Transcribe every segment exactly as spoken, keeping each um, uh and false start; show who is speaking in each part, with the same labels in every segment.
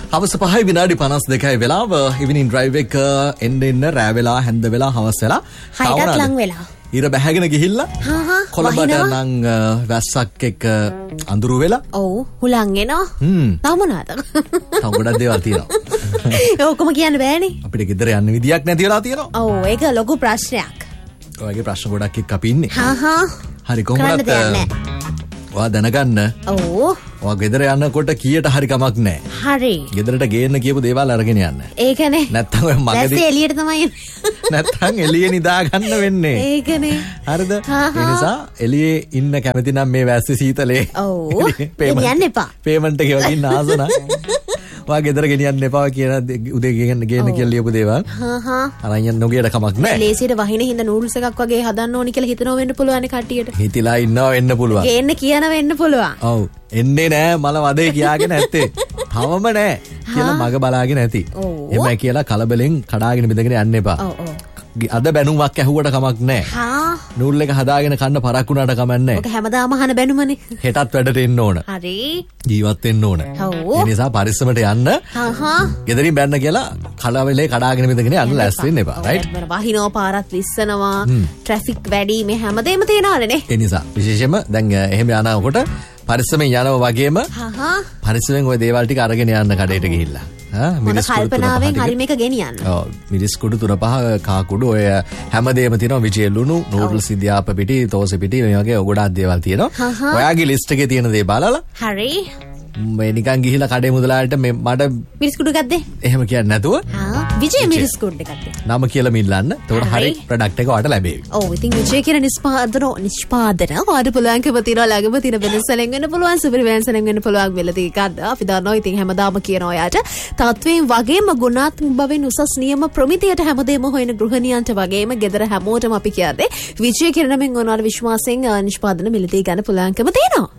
Speaker 1: හවස පහයි විනාඩි පනස් දෙකයි වෙලාව ඉවිනින් ඩ්‍රයිව් එක එන්න එන්න රෑ වෙලා හැන්ද වෙලා හවස් වෙලා
Speaker 2: හයටත් ලං වෙලා
Speaker 1: ඉර බැහැගෙන ගිහිල්ලා කොළඹට නම් වැස්සක් එක්ක අඳුරු වෙලා
Speaker 2: ඔව් හුලං එනවා තව මොනවාද
Speaker 1: තව ගොඩක් දේවල් තියෙනවා
Speaker 2: ඔක්කොම කියන්න බෑනේ
Speaker 1: අපිට ගෙදර යන්න විදියක් නැති වෙලා තියෙනවා
Speaker 2: ඔව් ඒක ලොකු ප්‍රශ්නයක්
Speaker 1: ඔයගේ ප්‍රශ්න ගොඩක් එක්ක අපි ඉන්නේ
Speaker 2: හා හා
Speaker 1: හරි කොහොමද ඔයා දැනගන්න
Speaker 2: ඔව්
Speaker 1: ඔයා ගෙදර යනකොට කීයට හරි කමක් නැහැ.
Speaker 2: හරි.
Speaker 1: ගෙදරට ගේන්න කියපු දේවල් අරගෙන යන්න.
Speaker 2: ඒකනේ.
Speaker 1: නැත්තම් ඔය මගදී
Speaker 2: දැස්සේ එළියට තමයි
Speaker 1: නැත්තම් එළියේ නිදා ගන්න වෙන්නේ.
Speaker 2: ඒකනේ.
Speaker 1: හරිද? ඒ නිසා එළියේ ඉන්න කැමති නම් මේ වැස්සේ සීතලේ.
Speaker 2: ඔව්. ගෙනියන්න එපා.
Speaker 1: පේමන්ට් එකේ වගේ ඉන්න ආසන. ඔයා ගෙදර ගෙනියන්න එපා කියන උදේ ගේන්න ගේන්න කියලා ලියපු දේවල්.
Speaker 2: හා හා.
Speaker 1: අරන් යන්න නොගියට කමක් නැහැ.
Speaker 2: ලේසියට වහින හින්දා නූඩල්ස් එකක් වගේ හදන්න ඕනි කියලා හිතනවා වෙන්න පුළුවන් නේ කට්ටියට.
Speaker 1: හිතලා ඉන්නවා වෙන්න පුළුවන්.
Speaker 2: ගේන්න කියන වෙන්න පුළුවන්.
Speaker 1: ඔව්. එන්නේ නෑ මල වදේ කියාගෙන ඇත්තේ. තවම නෑ කියලා මග බලාගෙන ඇති. එමය කියලා කලබලෙන් කඩාගෙන බෙදගෙන යන්න එපා.
Speaker 2: ඔව් ඔව්.
Speaker 1: අද බැනුමක් ඇහුවට කමක් නෑ.
Speaker 2: හා.
Speaker 1: නූල් එක හදාගෙන කන්න පරක් වුණාට කමක් නෑ.
Speaker 2: ඔක හැමදාම අහන බැනුමනේ.
Speaker 1: හෙටත් වැඩට එන්න ඕන.
Speaker 2: හරි.
Speaker 1: ජීවත් වෙන්න ඕන. ඒ නිසා පරිස්සමට යන්න.
Speaker 2: හා හා.
Speaker 1: ගෙදරින් බැන්න කියලා කලබලේ කඩාගෙන බෙදගෙන යන්න ලෑස්ති වෙන්න එපා. රයිට්.
Speaker 2: වහිනෝ පාරත් විස්සනවා. ට්‍රැෆික් වැඩි මේ හැමදේම තියෙනවානේ.
Speaker 1: ඒ නිසා විශේෂයෙන්ම දැන් එහෙම යනකොට පරිස්සමෙන් යනවා වගේම පරිස්සමෙන් ওই දේවල් ටික අරගෙන යන්න කඩේට ගිහිල්ලා.
Speaker 2: හා මිරිස් කල්පනාවෙන් හරි මේක ගෙනියන්න.
Speaker 1: ඔව් මිරිස් කුඩු තුන පහ කා කුඩු ඔය හැමදේම තියෙනවා විජේ ලුණු නූඩල්ස් ඉදියාප පිටි තෝසෙ පිටි මේ වගේ ගොඩාක් දේවල් තියෙනවා. ඔයාගේ ලිස්ට් එකේ තියෙන දේ බලලා
Speaker 2: හරි
Speaker 1: මේ නිකන් ගිහිල්ලා කඩේ මුදලාලට මේ මඩ
Speaker 2: මිරිස් කුඩු එකක් දෙන්න.
Speaker 1: එහෙම කියන්නේ නැතුව
Speaker 2: හා විජේ මිරිස් කුඩු එකක් දෙන්න.
Speaker 1: නම කියලා මිල්ලන්න. එතකොට හරි ප්‍රොඩක්ට් එක ඔයාලට ලැබෙවි.
Speaker 2: ඔව් ඉතින් විජේ කියන නිෂ්පාදන නිෂ්පාදන ඔයාලට පුළුවන්කම තියෙනවා ළඟම තියෙන වෙනසලෙන් වෙන්න පුළුවන් සුපිරි වෙනසලෙන් වෙන්න පුළුවන් වෙලදී එකක්ද අපි දන්නවා ඉතින් හැමදාම කියනවා ඔයාට තත්වයෙන් වගේම ගුණාත්මක බවෙන් උසස් නියම ප්‍රමිතියට හැමදේම හොයන ගෘහණියන්ට වගේම ගෙදර හැමෝටම අපි කියන්නේ විජේ කියන නමින් ඔයාලට විශ්වාසයෙන් නිෂ්පාදන මිලදී ගන්න පුළුවන්කම තියෙනවා.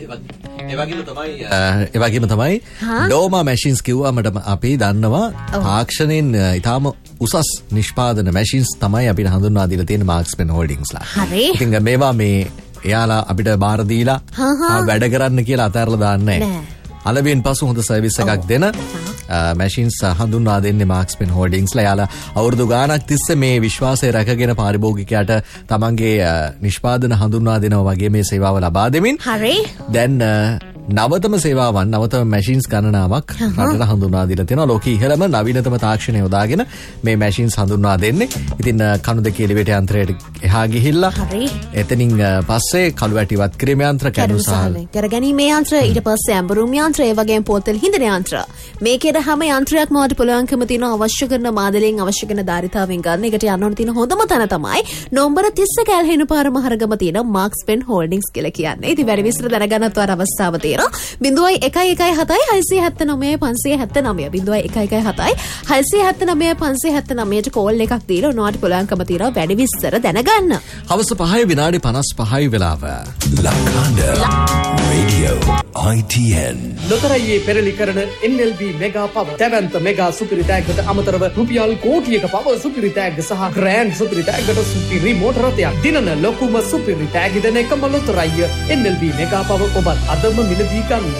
Speaker 1: ඒ වගේම තමයි ඒ වගේම තමයි ඩෝමා මැෂින්ස් කිව්වමට අපි දන්නවා තාක්ෂණයෙන් ඊටාම උසස් නිෂ්පාදන මැෂින්ස් තමයි අපිට හඳුන්වා දීලා තියෙන මාක්ස්පෙන් හෝල්ඩින්ග්ස්ලා.
Speaker 2: හරි.
Speaker 1: ඉතින් මේවා මේ එයාලා අපිට බාර දීලා වැඩ කරන්න කියලා අතහැරලා දාන්නේ නැහැ. අලවෙන් පසු හොඳ සර්විස් එකක් දෙන මැෂින්ස් හඳුන්වා දෙන්නේ මාක්ස්පෙන් හෝල්ඩින්ග්ස්ලා. යාලා අවුරුදු ගාණක් තිස්සේ මේ විශ්වාසය රැකගෙන පාරිභෝගිකයාට තමන්ගේ නිෂ්පාදන හඳුන්වා දෙනවා වගේ මේ සේවාව ලබා දෙමින්
Speaker 2: හරි
Speaker 1: දැන් නවතම සේවාවන් නවතම මැෂින්ස් ගණනාවක් රටට හඳුන්වා දීලා තියෙනවා. ලෝකයේ ඉහළම නවීනතම තාක්ෂණය යොදාගෙන මේ මැෂින්ස් හඳුන්වා දෙන්නේ. ඉතින් කණු දෙකේ එලිවේටර් යන්ත්‍රයට එහා ගිහිල්ලා
Speaker 2: හරි
Speaker 1: එතනින් පස්සේ කළු වැටි වත් කිරීම යන්ත්‍ර කැඩු සහ
Speaker 2: කරගැනීමේ යන්ත්‍ර ඊට පස්සේ ඇඹරුම් යන්ත්‍ර ඒ වගේම පොතල් හිඳන යන්ත්‍ර මේකේ හැම යන්ත්‍රයක්ම ඔයාලට පුළුවන්කම තියෙනවා අවශ්‍ය කරන මාදලෙන් අවශ්‍ය කරන ධාරිතාවෙන් ගන්න. ඒකට යන්න ඕන තියෙන හොඳම තැන තමයි නම්බර තිස්ස කැලහෙන පාර මහරගම තියෙන මාක්ස්පෙන් හෝල්ඩින්ග්ස් කියලා කියන්නේ. ඉතින් වැඩි විස්තර දැනගන්නත් ඔයාලා අවස්ථාව තියෙනවා. බිඳුවයි එකයි එකයි හතයි හයසිය හැත්තනවය පන්සිය හැත්තනවය බිඳුවයි එකයි එකයි හතයි හයසිය හැත්තනවය පන්සිය හැත්තනවයට කෝල් එකක් දීලා ඔයාලට පුළුවන්කම තියෙනවා වැඩි විස්තර දැනගන්න.
Speaker 1: හවස පහයි විනාඩි පනස් පහයි වෙලාව. ලක්කාඩ රේඩියෝ I T N
Speaker 3: ලොතරැයියේ පෙරලි කරන N L B මෙගා පව දැවැන්ත මෙගා සුපිරි තෑග්ගට අමතරව රුපියල් කෝටියක පව සුපිරි තෑග්ග සහ ග්‍රෑන්ඩ් සුපිරි තෑග්ගට සුපිරි මෝටර රථයක් දිනන ලොකුම සුපිරි තෑග්ග දෙන එකම ලොතරැයිය N L B මෙගා පව ඔබත් අදම මිලදී ගන්න.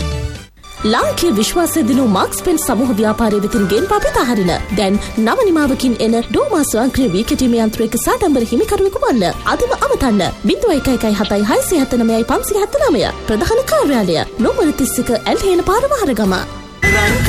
Speaker 4: ලාංකීය විශ්වාසය දිනු මාක්ස්පෙන් සමූහ ව්‍යාපාරයේ වෙතින් ගෙන් පපිත හරින දැන් නව නිමාවකින් එන ඩෝමා ස්වයංක්‍රීය වී කැටීම යන්ත්‍රයක සාඩම්බර හිමිකරුවෙකු වන්න අදම අමතන්න බිඳුව එක එකයි හතයි හයසිය හැත්තනවයයි පන්සිය හැත්තනවය ප්‍රධාන කාර්යාලය නම්බර තිස් එක ඇල්හේන පාර මහරගම.